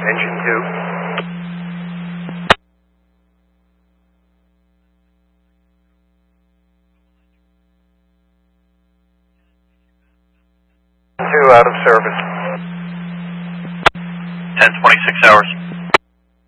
Engine 2. 2 out of service. 10:26 hours.